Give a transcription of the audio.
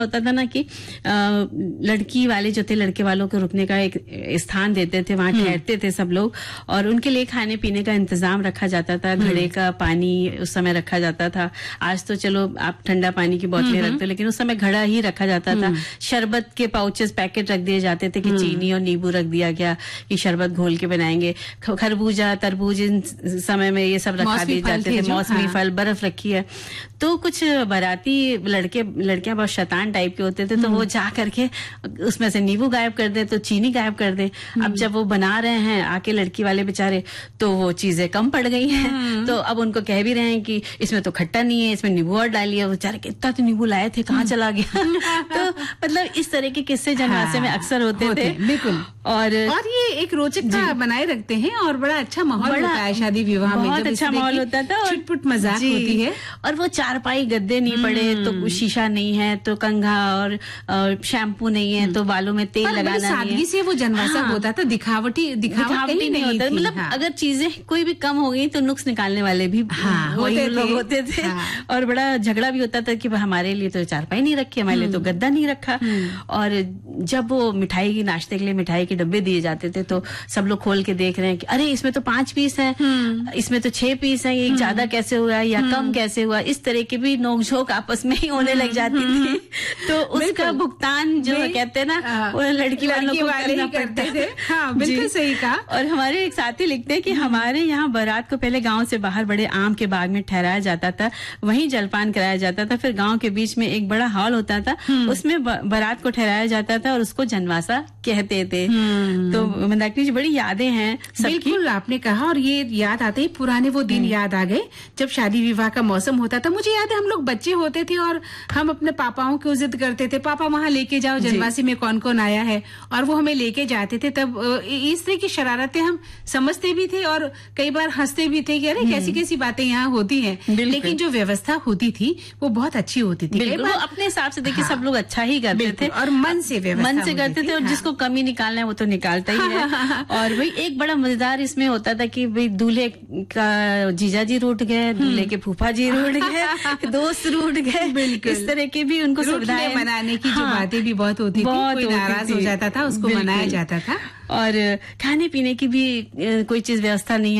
होता था ना कि लड़की वाले जो थे लड़के वालों को रुकने का एक स्थान देते थे, वहां ठहरते थे सब लोग और उनके लिए खाने पीने का इंतजाम रखा जाता था, घड़े का पानी उस समय रखा जाता था। आज तो चलो आप ठंडा पानी की बोतलें रखते हो, लेकिन उस समय घड़ा ही रखा जाता था। शरबत के पाउचेस पैकेट रख दिए जाते थे कि चीनी और नींबू रख दिया गया कि शरबत घोल के बनाएंगे। खरबूजा तरबूज इन समय में ये सब रखा दिए जाते थे, मौसमी फल, बर्फ रखी है। तो कुछ बाराती लड़कियां बहुत शैतान टाइप के होते थे, तो वो जा करके उसमें से नींबू गायब कर दे तो चीनी गायब कर दे। अब जब वो बना रहे हैं आके लड़की वाले बेचारे, तो वो चीजें कम पड़ गई हैं। तो अब उनको कह भी रहे हैं कि इसमें तो खट्टा नहीं है, इसमें नींबू और डालिए। बेचारे कितना तो नींबू लाए थे, कहाँ चला गया। तो मतलब इस तरह के किस्से जनवासे में अक्सर होते थे। बिल्कुल। और ये एक रोचकता बनाए रखते हैं और बड़ा अच्छा माहौल होता है शादी विवाह में, बहुत अच्छा माहौल होता था, छुटपुट मजाक होती है। और वो चारपाई गद्दे नहीं पड़े तो शीशा नहीं है तो कंघा और शैम्पू नहीं है तो बालों में तेल लगाना नहीं है। सादगी से वो जनवासा होता था, दिखावट नहीं होता। मतलब अगर चीजें कोई भी कम हो गई तो नुक्स निकालने वाले भी लोग होते थे। और बड़ा झगड़ा भी होता था कि हमारे लिए तो चारपाई नहीं रखी, हमारे लिए तो गद्दा नहीं रखा। और जब वो मिठाई की नाश्ते के लिए मिठाई के डब्बे दिए जाते थे तो सब लोग खोल के देख रहे हैं कि अरे इसमें तो 5 पीस है, इसमें तो 6 पीस है, एक ज्यादा कैसे हुआ या कम कैसे हुआ। इस तरह की भी नोकझोंक आपस में ही होने लग जाती थी। तो उसका भुगतान जो कहते हैं ना वो लड़की वालों को करना पड़ते थे। हाँ, बिल्कुल सही कहा। और हमारे एक साथी लिखते हैं कि हमारे यहाँ बारात को पहले गांव से बाहर बड़े आम के बाग में ठहराया जाता था, वहीं जलपान कराया जाता था। फिर गांव के बीच में एक बड़ा हॉल होता था, उसमें बारात को ठहराया जाता था और उसको जनवासा कहते थे। तो मंदाकिनी जी बड़ी यादें हैं सबकी। बिल्कुल आपने कहा, और ये याद आते ही पुराने वो दिन याद आ गए जब शादी विवाह का मौसम होता था। मुझे याद है हम लोग बच्चे होते थे और हम अपने पापाओं की जिद करते थे, पापा वहाँ लेके जाओ जनवासी में कौन कौन आया है, और वो हमें लेके जाते थे। तब इस तरह की शरारतें हम समझते भी थे और कई बार हंसते भी थे कि अरे कैसी कैसी बातें यहाँ होती हैं। लेकिन जो व्यवस्था होती थी वो बहुत अच्छी होती थी। वो अपने हिसाब से देखिए सब लोग अच्छा ही करते थे और मन से करते थे। और जिसको कमी निकालना है वो तो निकालता ही है। और भाई एक बड़ा मजेदार इसमें होता था कि भाई दूल्हे का जीजा जी रूठ गए, दूल्हे के फूफा जी रूठ गए, दोस्त रूठ गए, इस तरह के भी उनको सुविधाएं मनाने की जो बातें भी बहुत होती थी। कोई नाराज हो जाता था उसको मनाया जाता था। और खाने पीने की भी कोई चीज व्यवस्था नहीं है।